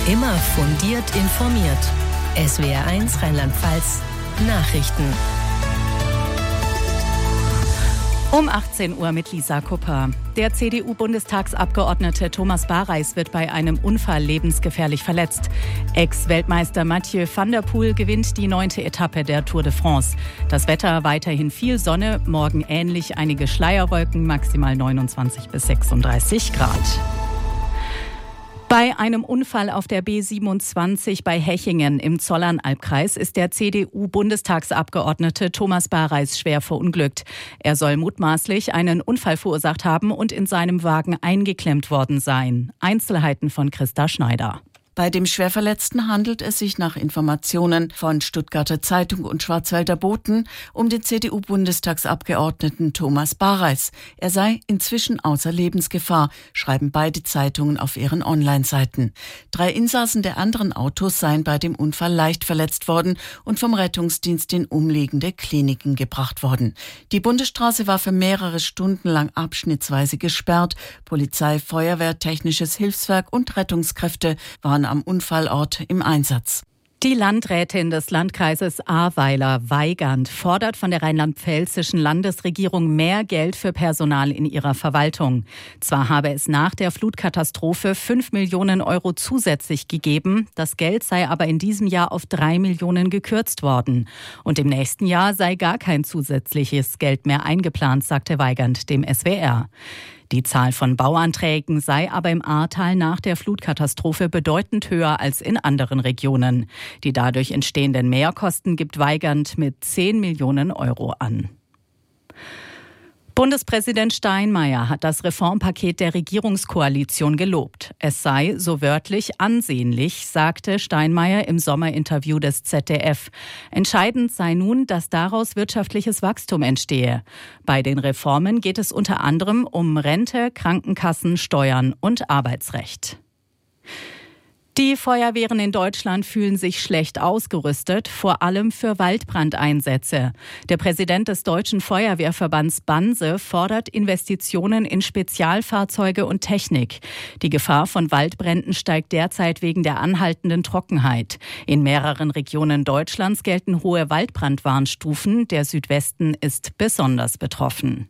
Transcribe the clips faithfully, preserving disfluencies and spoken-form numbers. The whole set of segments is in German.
Immer fundiert informiert. S W R eins Rheinland-Pfalz Nachrichten. Um achtzehn Uhr mit Lisa Kupper. Der C D U-Bundestagsabgeordnete Thomas Bareis wird bei einem Unfall lebensgefährlich verletzt. Ex-Weltmeister Mathieu van der Poel gewinnt die neunte Etappe der Tour de France. Das Wetter weiterhin viel Sonne, morgen ähnlich einige Schleierwolken, maximal neunundzwanzig bis sechsunddreißig Grad. Bei einem Unfall auf der B siebenundzwanzig bei Hechingen im Zollernalbkreis ist der C D U-Bundestagsabgeordnete Thomas Bareis schwer verunglückt. Er soll mutmaßlich einen Unfall verursacht haben und in seinem Wagen eingeklemmt worden sein. Einzelheiten von Christa Schneider. Bei dem Schwerverletzten handelt es sich nach Informationen von Stuttgarter Zeitung und Schwarzwälder Boten um den C D U-Bundestagsabgeordneten Thomas Bareis. Er sei inzwischen außer Lebensgefahr, schreiben beide Zeitungen auf ihren Online-Seiten. Drei Insassen der anderen Autos seien bei dem Unfall leicht verletzt worden und vom Rettungsdienst in umliegende Kliniken gebracht worden. Die Bundesstraße war für mehrere Stunden lang abschnittsweise gesperrt. Polizei, Feuerwehr, Technisches Hilfswerk und Rettungskräfte waren am Unfallort im Einsatz. Die Landrätin des Landkreises Ahrweiler, Weigand, fordert von der rheinland-pfälzischen Landesregierung mehr Geld für Personal in ihrer Verwaltung. Zwar habe es nach der Flutkatastrophe fünf Millionen Euro zusätzlich gegeben, das Geld sei aber in diesem Jahr auf drei Millionen gekürzt worden. Und im nächsten Jahr sei gar kein zusätzliches Geld mehr eingeplant, sagte Weigand dem S W R. Die Zahl von Bauanträgen sei aber im Ahrtal nach der Flutkatastrophe bedeutend höher als in anderen Regionen. Die dadurch entstehenden Mehrkosten gibt Weigand mit zehn Millionen Euro an. Bundespräsident Steinmeier hat das Reformpaket der Regierungskoalition gelobt. Es sei, so wörtlich, ansehnlich, sagte Steinmeier im Sommerinterview des Z D F. Entscheidend sei nun, dass daraus wirtschaftliches Wachstum entstehe. Bei den Reformen geht es unter anderem um Rente, Krankenkassen, Steuern und Arbeitsrecht. Die Feuerwehren in Deutschland fühlen sich schlecht ausgerüstet, vor allem für Waldbrandeinsätze. Der Präsident des Deutschen Feuerwehrverbands Banse fordert Investitionen in Spezialfahrzeuge und Technik. Die Gefahr von Waldbränden steigt derzeit wegen der anhaltenden Trockenheit. In mehreren Regionen Deutschlands gelten hohe Waldbrandwarnstufen. Der Südwesten ist besonders betroffen.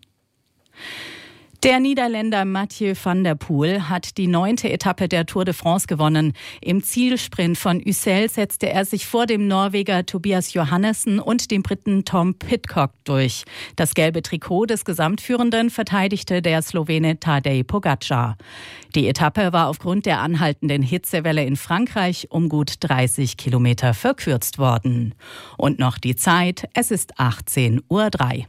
Der Niederländer Mathieu van der Poel hat die neunte Etappe der Tour de France gewonnen. Im Zielsprint von Ussel setzte er sich vor dem Norweger Tobias Johannessen und dem Briten Tom Pidcock durch. Das gelbe Trikot des Gesamtführenden verteidigte der Slowene Tadej Pogačar. Die Etappe war aufgrund der anhaltenden Hitzewelle in Frankreich um gut dreißig Kilometer verkürzt worden. Und noch die Zeit, es ist achtzehn Uhr drei.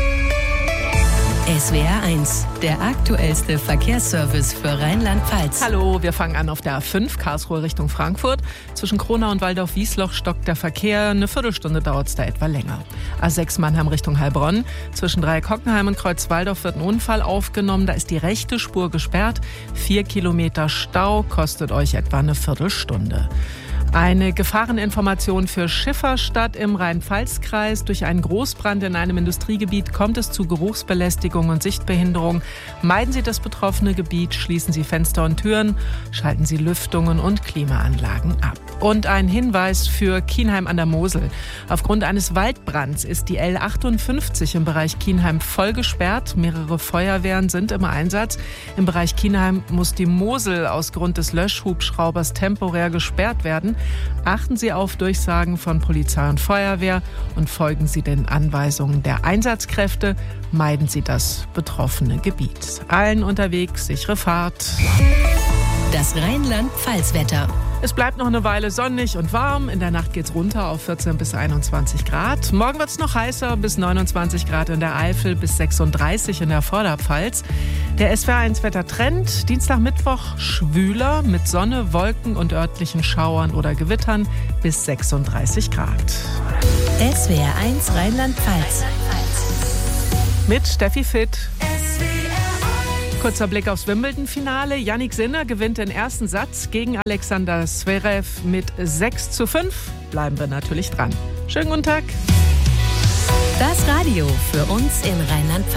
S W R eins, der aktuellste Verkehrsservice für Rheinland-Pfalz. Hallo, wir fangen an auf der A fünf, Karlsruhe Richtung Frankfurt. Zwischen Kronau und Waldorf-Wiesloch stockt der Verkehr. Eine Viertelstunde dauert es da etwa länger. A sechs Mannheim Richtung Heilbronn. Zwischen Dreieck-Hockenheim und Kreuz-Waldorf wird ein Unfall aufgenommen. Da ist die rechte Spur gesperrt. Vier Kilometer Stau kostet euch etwa eine Viertelstunde. Eine Gefahreninformation für Schifferstadt im Rhein-Pfalz-Kreis. Durch einen Großbrand in einem Industriegebiet kommt es zu Geruchsbelästigung und Sichtbehinderung. Meiden Sie das betroffene Gebiet, schließen Sie Fenster und Türen, schalten Sie Lüftungen und Klimaanlagen ab. Und ein Hinweis für Kienheim an der Mosel. Aufgrund eines Waldbrands ist die L achtundfünfzig im Bereich Kienheim voll gesperrt. Mehrere Feuerwehren sind im Einsatz. Im Bereich Kienheim muss die Mosel aus Grund des Löschhubschraubers temporär gesperrt werden. Achten Sie auf Durchsagen von Polizei und Feuerwehr und folgen Sie den Anweisungen der Einsatzkräfte. Meiden Sie das betroffene Gebiet. Allen unterwegs sichere Fahrt. Das Rheinland-Pfalz-Wetter. Es bleibt noch eine Weile sonnig und warm. In der Nacht geht's runter auf vierzehn bis einundzwanzig Grad. Morgen wird's noch heißer, bis neunundzwanzig Grad in der Eifel, bis sechsunddreißig in der Vorderpfalz. Der S W R eins Wettertrend. Dienstag, Mittwoch schwüler mit Sonne, Wolken und örtlichen Schauern oder Gewittern bis sechsunddreißig Grad. S W R eins Rheinland-Pfalz. Mit Steffi Fitt. Kurzer Blick aufs Wimbledon-Finale. Yannick Sinner gewinnt den ersten Satz gegen Alexander Zverev mit sechs zu fünf. Bleiben wir natürlich dran. Schönen guten Tag. Das Radio für uns in Rheinland-Pfalz.